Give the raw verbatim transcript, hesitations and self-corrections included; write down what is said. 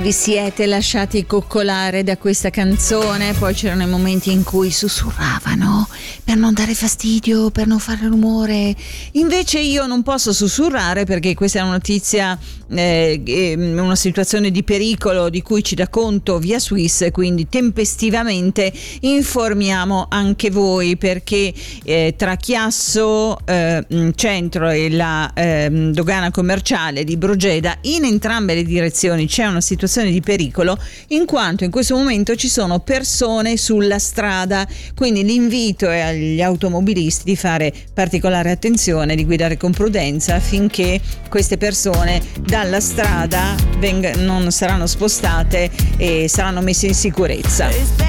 vi siete lasciati coccolare da questa canzone? Poi c'erano i momenti in cui sussurravano per non dare fastidio, per non fare rumore. Invece io non posso sussurrare perché questa è una notizia, eh, una situazione di pericolo di cui ci dà conto Via Swiss, quindi tempestivamente informiamo anche voi, perché eh, tra Chiasso eh, Centro e la eh, dogana commerciale di Brogeda, in entrambe le direzioni c'è una situazione di pericolo, in quanto in questo momento ci sono persone sulla strada, quindi l'invito è agli automobilisti di fare particolare attenzione, di guidare con prudenza affinché queste persone dalla strada veng- non saranno spostate e saranno messe in sicurezza.